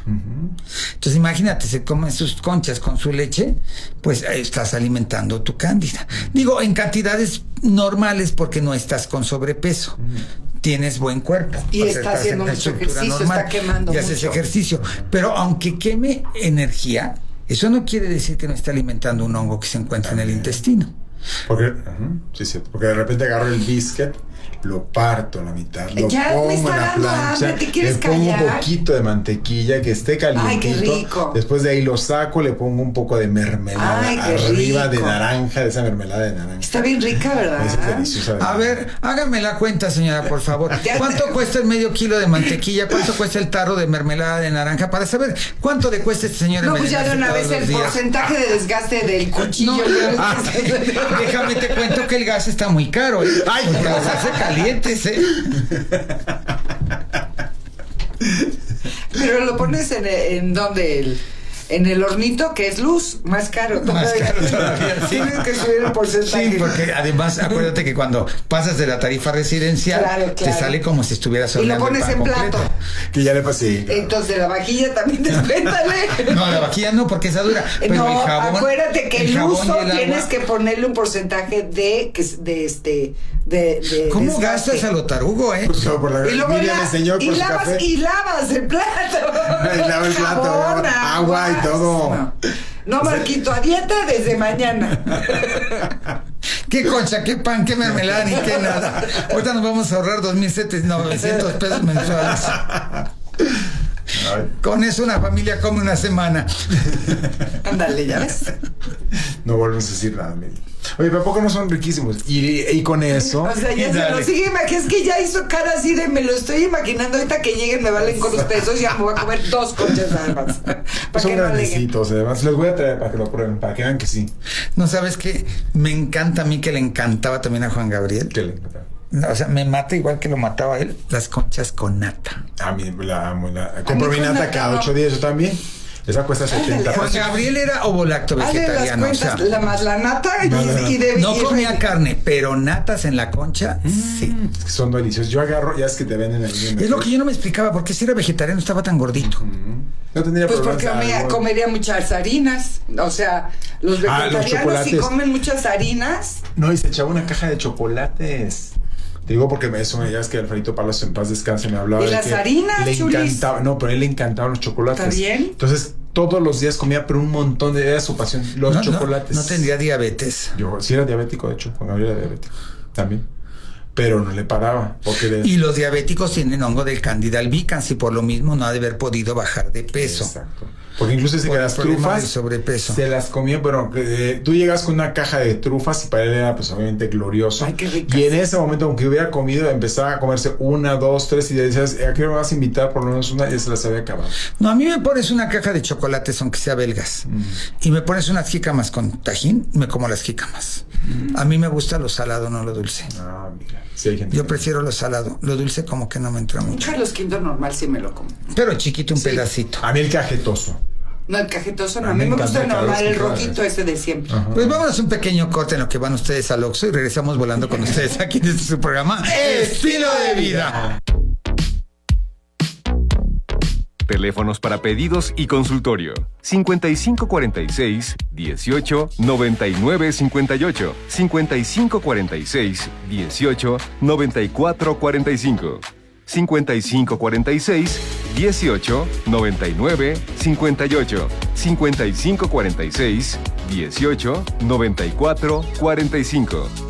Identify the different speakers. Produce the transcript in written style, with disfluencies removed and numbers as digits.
Speaker 1: Entonces imagínate, se comen sus conchas con su leche, pues estás alimentando tu cándida. Digo, en cantidades normales porque no estás con sobrepeso. Tienes buen cuerpo.
Speaker 2: Y está haciendo mucho ejercicio, está quemando mucho.
Speaker 1: Y haces ejercicio. Pero aunque queme energía, eso no quiere decir que no está alimentando un hongo que se encuentra en el intestino.
Speaker 3: Porque, sí, cierto. Porque de repente agarro el biscuit, lo parto a la mitad, lo
Speaker 2: ya
Speaker 3: pongo
Speaker 2: me está
Speaker 3: en la
Speaker 2: dando
Speaker 3: plancha,
Speaker 2: hambre, ¿te quieres
Speaker 3: le pongo
Speaker 2: callar?
Speaker 3: un poquito de mantequilla que esté calientito.
Speaker 2: Ay, qué rico.
Speaker 3: Después de ahí lo saco, le pongo un poco de mermelada arriba
Speaker 2: rico.
Speaker 3: de naranja, de esa mermelada de naranja.
Speaker 2: Está bien rica, ¿verdad?
Speaker 3: Es deliciosa.
Speaker 1: A ver, hágame la cuenta, señora, por favor. ¿Cuánto cuesta el medio kilo de mantequilla? ¿Cuánto cuesta el tarro de mermelada de naranja? Para saber cuánto le cuesta este señor.
Speaker 2: No, pues ya de una vez el porcentaje de desgaste del cuchillo.
Speaker 1: No, déjame te cuento que el gas está muy caro. Ay, porque los hace calientes,
Speaker 2: Pero lo pones en donde en el hornito, que es luz, más caro todavía.
Speaker 1: Más caro todavía, sí.
Speaker 2: Tienes que subir el porcentaje.
Speaker 1: Sí, porque además acuérdate que cuando pasas de la tarifa residencial,
Speaker 2: claro.
Speaker 1: te sale como si estuvieras
Speaker 2: y lo
Speaker 1: horneando
Speaker 2: pones
Speaker 1: el pan
Speaker 2: en
Speaker 1: completo.
Speaker 2: plato.
Speaker 3: Que ya le pasé. Claro.
Speaker 2: Entonces la vajilla también descuéntale.
Speaker 1: No, la vajilla no, porque esa dura. Pero
Speaker 2: no,
Speaker 1: el jabón,
Speaker 2: acuérdate que el uso
Speaker 1: y el
Speaker 2: tienes
Speaker 1: agua.
Speaker 2: que ponerle un porcentaje de
Speaker 1: ¿Cómo
Speaker 2: desgaste.
Speaker 1: gastas a lo tarugo,
Speaker 3: Pues, por la,
Speaker 2: Y luego
Speaker 3: Miriam me enseñó por su café.
Speaker 2: y lavas el plato.
Speaker 3: Y lava el plato,
Speaker 2: Jabón,
Speaker 3: agua y todo.
Speaker 2: No, Marquito, a dieta desde mañana.
Speaker 1: Qué concha, qué pan, qué mermelada, ni qué nada. Ahorita nos vamos a ahorrar 2,900 pesos mensuales.
Speaker 3: Ay.
Speaker 1: Con eso una familia come una semana.
Speaker 2: Ándale, ¿ya ves?
Speaker 3: No volvemos a decir nada, Miriam. Oye, pero ¿a poco no son riquísimos? Y con eso.
Speaker 2: O sea, ya se lo sigue imaginando. Es que ya hizo cara así de me lo estoy imaginando. Ahorita que lleguen me valen con los pesos. Ya me voy a comer 2 conchas nada más.
Speaker 3: Pues son grandecitos, además. Les voy a traer para que lo prueben, para que vean que sí.
Speaker 1: No, ¿sabes qué? Me encanta a mí, que le encantaba también a Juan Gabriel.
Speaker 3: Que le encanta.
Speaker 1: O sea, me mata igual que lo mataba a él, las conchas con nata.
Speaker 3: A mí la amo. Compro mi nata cada 8 días, yo también. Esa cuesta 70
Speaker 1: Juan
Speaker 3: pesos.
Speaker 1: Gabriel era ovo-lacto vegetariano.
Speaker 2: Las cuentas, la más la nata
Speaker 1: No comía carne, pero natas en la concha, sí.
Speaker 3: Son deliciosos. Yo agarro, ya es que te venden ahí.
Speaker 1: Es lo que yo no me explicaba, ¿por qué si era vegetariano estaba tan gordito?
Speaker 3: No tendría
Speaker 2: pues
Speaker 3: problemas.
Speaker 2: porque comería muchas harinas. O sea, los vegetarianos si comen muchas harinas.
Speaker 3: No, y se echaba una caja de chocolates. Te digo porque ya es que Alfredito Palos en paz descanse me hablaba
Speaker 2: de
Speaker 3: de
Speaker 2: las
Speaker 3: que
Speaker 2: harinas,
Speaker 3: le
Speaker 2: chulis.
Speaker 3: encantaba, no, pero a él le encantaban los chocolates.
Speaker 2: ¿Está bien?
Speaker 3: Entonces, todos los días comía, pero un montón era su pasión, los chocolates.
Speaker 1: No tendría diabetes.
Speaker 3: Yo sí era diabético, de hecho, cuando era diabético también. Pero no le paraba.
Speaker 1: Y los diabéticos tienen hongo del Candida albicans y por lo mismo no ha de haber podido bajar de peso.
Speaker 3: Exacto. Porque incluso dice que las trufas
Speaker 1: sobrepeso.
Speaker 3: se las comía, pero tú llegas con una caja de trufas y para él era pues obviamente glorioso.
Speaker 2: Ay, qué ricas.
Speaker 3: Y en ese momento, aunque hubiera comido, empezaba a comerse 1, 2, 3 y le decías, ¿a qué me vas a invitar? Por lo menos una, y se las había acabado.
Speaker 1: No, a mí me pones una caja de chocolates, aunque sea belgas, y me pones unas jícamas con tajín, me como las jícamas. A mí me gusta lo salado, no lo dulce.
Speaker 3: Ah, mira. Sí, hay gente
Speaker 1: Yo prefiero lo salado. Lo dulce como que no me entra mucho.
Speaker 2: Carlos Quinto normal sí me lo como.
Speaker 1: Pero chiquito, un pedacito.
Speaker 3: A mí el cajetoso.
Speaker 2: No, el cajetoso no.
Speaker 3: A
Speaker 2: A
Speaker 3: mí
Speaker 2: mí
Speaker 3: me
Speaker 2: me gusta el
Speaker 3: encanta
Speaker 2: normal, el
Speaker 3: Carlos
Speaker 2: rojito ese de siempre.
Speaker 3: Ajá.
Speaker 1: Pues vámonos un pequeño corte en lo que van ustedes al Oxxo y regresamos volando con ustedes aquí en su programa Estilo de Vida.
Speaker 4: Teléfonos para pedidos y consultorio: 5546 18 99 58, 5546 18 94 45, 5546 18 99 58, 5546 18 94 45.